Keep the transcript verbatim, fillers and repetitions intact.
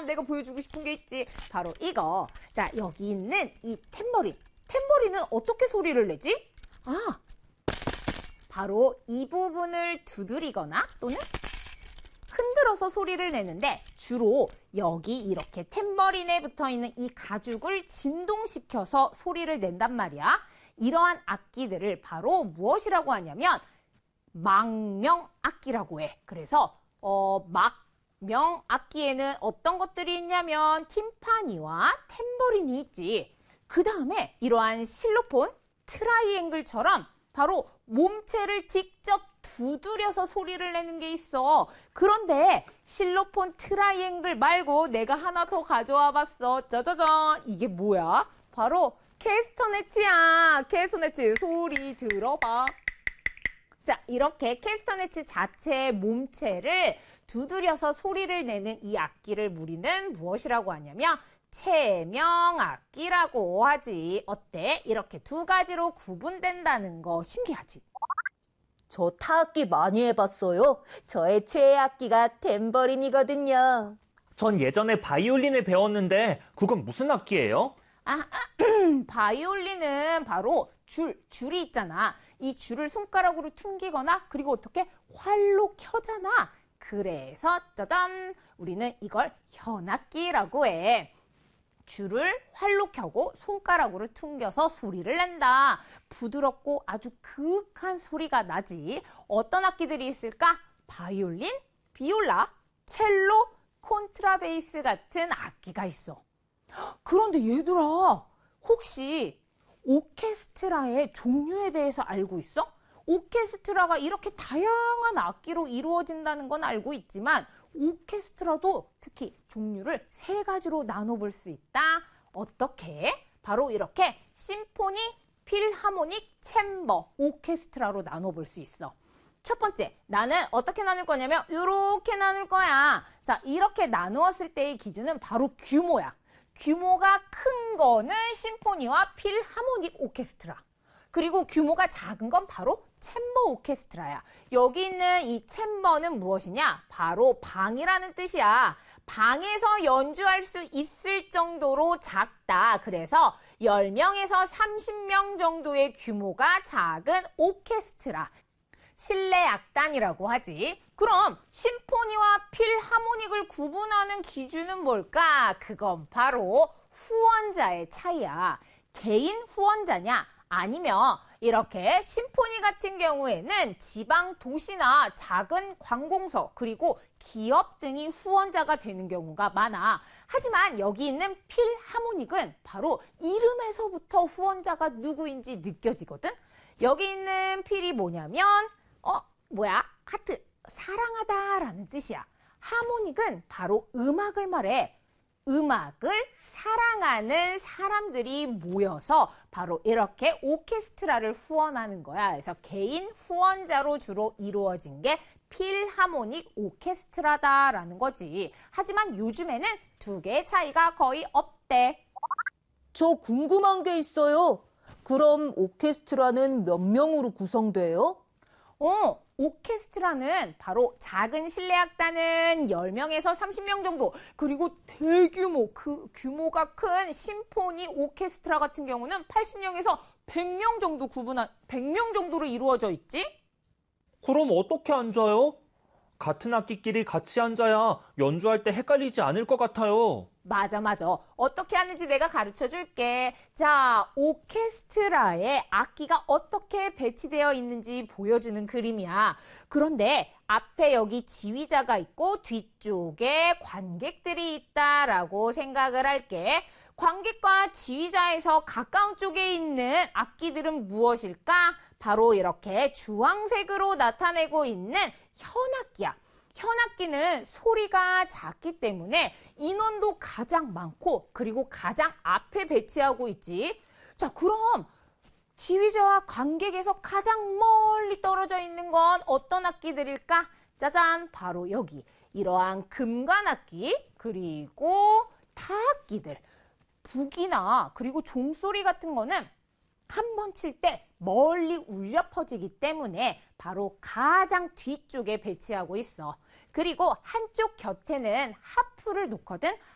내가 보여주고 싶은 게 있지. 바로 이거. 자, 여기 있는 이 탬버린. 탬버린은 어떻게 소리를 내지? 아, 바로 이 부분을 두드리거나 또는 흔들어서 소리를 내는데 주로 여기 이렇게 탬버린에 붙어있는 이 가죽을 진동시켜서 소리를 낸단 말이야. 이러한 악기들을 바로 무엇이라고 하냐면 망명악기라고 해. 그래서 어, 망명악기에는 어떤 것들이 있냐면 팀파니와 탬버린이 있지. 그 다음에 이러한 실로폰, 트라이앵글처럼 바로 몸체를 직접 두드려서 소리를 내는 게 있어. 그런데 실로폰 트라이앵글 말고 내가 하나 더 가져와 봤어. 짜자잔. 이게 뭐야? 바로 캐스터네츠야. 캐스터네츠 소리 들어봐. 자, 이렇게 캐스터네츠 자체의 몸체를 두드려서 소리를 내는 이 악기를 우리는 무엇이라고 하냐면 체명악기라고 하지. 어때? 이렇게 두 가지로 구분된다는 거 신기하지? 저 타악기 많이 해봤어요. 저의 최애 악기가 탬버린이거든요. 전 예전에 바이올린을 배웠는데 그건 무슨 악기예요? 아, 바이올린은 바로 줄, 줄이 있잖아. 이 줄을 손가락으로 퉁기거나 그리고 어떻게 활로 켜잖아. 그래서 짜잔! 우리는 이걸 현악기라고 해. 줄을 활로 켜고 손가락으로 퉁겨서 소리를 낸다. 부드럽고 아주 그윽한 소리가 나지. 어떤 악기들이 있을까? 바이올린, 비올라, 첼로, 콘트라베이스 같은 악기가 있어. 그런데 얘들아, 혹시 오케스트라의 종류에 대해서 알고 있어? 오케스트라가 이렇게 다양한 악기로 이루어진다는 건 알고 있지만 오케스트라도 특히 종류를 세 가지로 나눠볼 수 있다. 어떻게? 바로 이렇게 심포니, 필하모닉, 챔버, 오케스트라로 나눠볼 수 있어. 첫 번째, 나는 어떻게 나눌 거냐면 이렇게 나눌 거야. 자, 이렇게 나누었을 때의 기준은 바로 규모야. 규모가 큰 거는 심포니와 필하모닉 오케스트라. 그리고 규모가 작은 건 바로 챔버 오케스트라야. 여기 있는 이 챔버는 무엇이냐? 바로 방이라는 뜻이야. 방에서 연주할 수 있을 정도로 작다. 그래서 열 명에서 삼십 명 정도의 규모가 작은 오케스트라. 실내 악단이라고 하지. 그럼 심포니와 필하모닉을 구분하는 기준은 뭘까? 그건 바로 후원자의 차이야. 개인 후원자냐? 아니면 이렇게 심포니 같은 경우에는 지방 도시나 작은 관공서 그리고 기업 등이 후원자가 되는 경우가 많아. 하지만 여기 있는 필하모닉은 바로 이름에서부터 후원자가 누구인지 느껴지거든. 여기 있는 필이 뭐냐면 어 뭐야? 하트 사랑하다라는 뜻이야. 하모닉은 바로 음악을 말해. 음악을 사랑하는 사람들이 모여서 바로 이렇게 오케스트라를 후원하는 거야. 그래서 개인 후원자로 주로 이루어진 게 필하모닉 오케스트라다라는 거지. 하지만 요즘에는 두 개의 차이가 거의 없대. 저 궁금한 게 있어요. 그럼 오케스트라는 몇 명으로 구성돼요? 어, 오케스트라는 바로 작은 실내악단은 열 명에서 삼십 명 정도, 그리고 대규모, 그 규모가 큰 심포니 오케스트라 같은 경우는 팔십 명에서 백 명 정도 구분한, 백 명 정도로 이루어져 있지? 그럼 어떻게 앉아요? 같은 악기끼리 같이 앉아야 연주할 때 헷갈리지 않을 것 같아요. 맞아, 맞아. 어떻게 하는지 내가 가르쳐 줄게. 자, 오케스트라에 악기가 어떻게 배치되어 있는지 보여주는 그림이야. 그런데 앞에 여기 지휘자가 있고 뒤쪽에 관객들이 있다라고 생각을 할게. 관객과 지휘자에서 가까운 쪽에 있는 악기들은 무엇일까? 바로 이렇게 주황색으로 나타내고 있는 현악기야. 현악기는 소리가 작기 때문에 인원도 가장 많고 그리고 가장 앞에 배치하고 있지. 자, 그럼 지휘자와 관객에서 가장 멀리 떨어져 있는 건 어떤 악기들일까? 짜잔, 바로 여기. 이러한 금관악기 그리고 타악기들. 북이나 그리고 종소리 같은 거는 한 번 칠 때 멀리 울려 퍼지기 때문에 바로 가장 뒤쪽에 배치하고 있어. 그리고 한쪽 곁에는 하프를 놓거든.